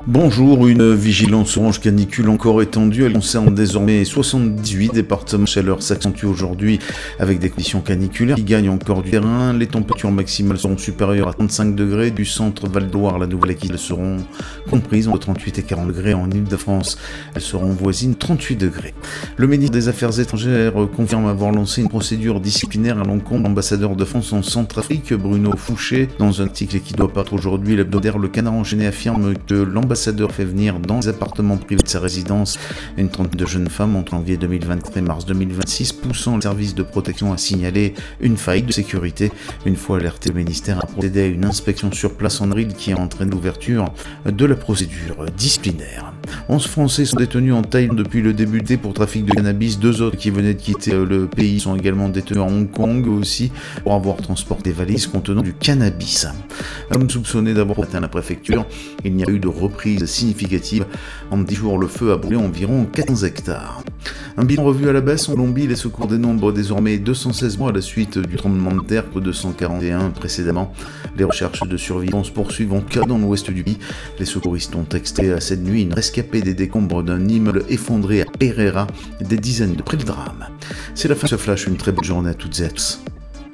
Bonjour, une vigilance orange canicule encore étendue, elle concerne désormais 78 départements. La chaleur s'accentue aujourd'hui avec des conditions caniculaires qui gagnent encore du terrain. Les températures maximales seront supérieures à 35 degrés. Du centre Val-de-Loire à la Nouvelle-Aquitaine, elles seront comprises entre 38 et 40 degrés. En Île-de-France, elles seront voisines 38 degrés. Le ministre des Affaires étrangères confirme avoir lancé une procédure disciplinaire à l'encontre de l'ambassadeur de France en Centrafrique, Bruno Fouché. Dans un article qui doit paraître aujourd'hui, l'hebdomadaire Le Canard enchaîné affirme que l'ambassadeur fait venir dans les appartements privés de sa résidence une trentaine de jeunes femmes entre janvier 2023 et mars 2026, poussant le service de protection à signaler une faille de sécurité. Une fois alerté, le ministère a procédé à une inspection sur place en avril qui a entraîné l'ouverture de la procédure disciplinaire. 11 Français sont détenus en Thaïlande depuis le début de l'été pour trafic de cannabis. 2 autres qui venaient de quitter le pays sont également détenus à Hong Kong aussi pour avoir transporté des valises contenant du cannabis. L'homme soupçonné d'avoir atteint la préfecture, il n'y a pas eu de reprise significative. En 10 jours, le feu a brûlé environ 14 hectares. Un bilan revu à la baisse en Colombie, les secours dénombrent désormais 216 morts à la suite du tremblement de terre que 241 précédemment. Les recherches de survivants se poursuivent en cas dans l'ouest du pays. Les secouristes ont extrait à cette nuit une rescapée des décombres d'un immeuble effondré à Pereira, des dizaines de près le drame. C'est la fin de ce flash, une très bonne journée à toutes et à tous.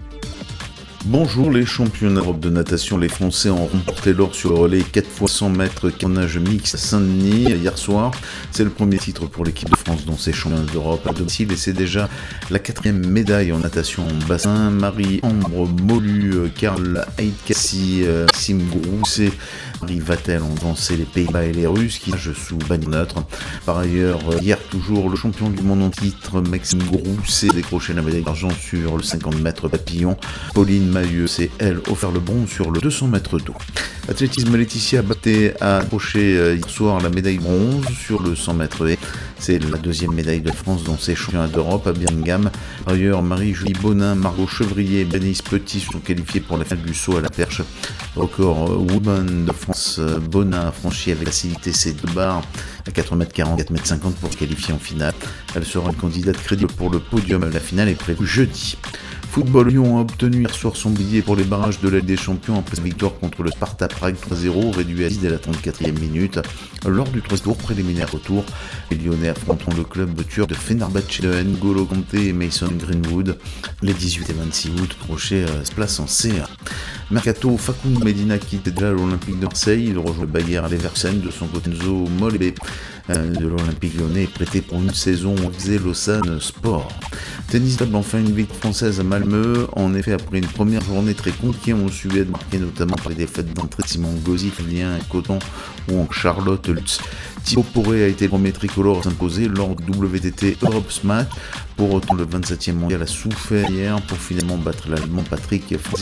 Bonjour, les championnats d'Europe de natation, les Français ont remporté l'or sur le relais 4 x 100 mètres en nage mixte à Saint-Denis hier soir. C'est le premier titre pour l'équipe de France dans ces championnats d'Europe à domicile et c'est déjà la 4e médaille en natation en bassin. Marie-Ambre Molu, Karl Aikassi, Maxime Grousset, Marie Vatel ont dansé les Pays-Bas et les Russes qui nagent sous bannière neutre. Par ailleurs, hier toujours, le champion du monde en titre, Maxime Grousset, décroché la médaille d'argent sur le 50 mètres papillon. Pauline Mailleux s'est, elle, offert le bronze sur le 200 mètres d'eau. Athlétisme, Laetitia Batté a accroché hier soir la médaille bronze sur le 100 mètres haies. C'est la 2e médaille de France dans ces championnats d'Europe à Birmingham. Par ailleurs, Marie-Julie Bonin, Margot Chevrier et Bénédicte Petit sont qualifiés pour la finale du saut à la perche. Record Woman de France, Bonin a franchi avec facilité ses 2 barres à 4m40, 4m50 pour se qualifier en finale. Elle sera une candidate crédible pour le podium. La finale est prévue jeudi. Football, Lyon a obtenu hier soir son billet pour les barrages de la Ligue des Champions après sa victoire contre le Sparta Prague 3-0, réduit à 10 dès la 34e minute. Lors du 3 tour préliminaire retour, les Lyonnais affronteront le club turc de Fenerbahçe de N'Golo Kanté et Mason Greenwood. Les 18 et 26 août prochains se placent en C1. Mercato, Facundo Medina quitte déjà l'Olympique de Marseille, il rejoint le Bayer Leverkusen. De son côté, Enzo Mollebe de l'Olympique lyonnais est prêté pour une saison au FC Lausanne Sport. Tennis table, enfin une victoire française à Malmö. En effet, après une première journée très compliquée en Suède, marquée notamment par les défaites d'entrée de Simon Gauzy, Julien Coton ou en Charlotte Lutz. Thibaut Poré a été le premier tricolore à s'imposer lors du WTT Europe Smash. Pour autant, le 27e mondial a souffert hier pour finalement battre l'Allemand Patrick